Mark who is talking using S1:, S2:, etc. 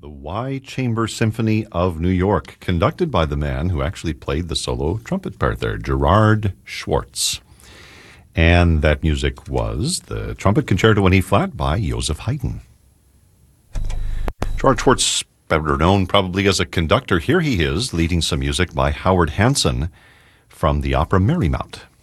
S1: the Y Chamber Symphony of New York, conducted by the man who actually played the solo trumpet part there, Gerard Schwartz. And that music was the Trumpet Concerto in E flat by Joseph Haydn. Gerard Schwartz, better known probably as a conductor, here he is leading some music by Howard Hanson from the opera Merry Mount.